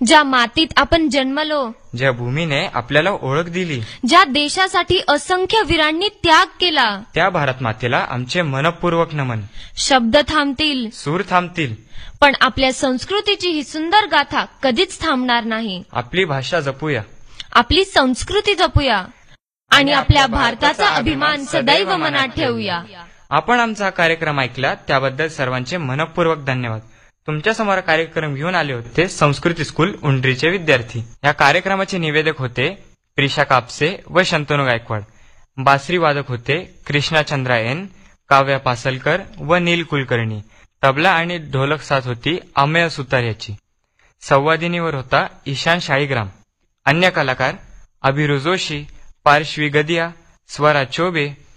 ज्या मातीत आपण जन्मलो, ज्या भूमीने आपल्याला ओळख दिली, ज्या देशासाठी असंख्य वीरांनी त्याग केला, त्या भारत मातेला आमचे मनपूर्वक नमन. शब्द थांबतील, सूर थांबतील, पण आपल्या संस्कृतीची ही सुंदर गाथा कधीच थांबणार नाही. आपली भाषा जपूया, आपली संस्कृती जपूया आणि आपल्या भारताचा अभिमान सदैव मनात ठेवूया. आपण आमचा कार्यक्रम ऐकला त्याबद्दल सर्वांचे मनपूर्वक धन्यवाद. तुमच्या समोर कार्यक्रम घेऊन आले होते संस्कृती स्कूल उंडरीचे विद्यार्थी. या कार्यक्रमाचे निवेदक होते प्रिशा कापसे व शंतनू गायकवाड. बासरी वादक होते कृष्णाचंद्रा एन, काव्या पासलकर व नील कुलकर्णी. तबला आणि ढोलक साथ होती अमेय सुतार याची. संवादिनीवर होता ईशान शाळीग्राम. अन्य कलाकार अभिरू जोशी, पार्श्वी गदिया, स्वरा चोबे,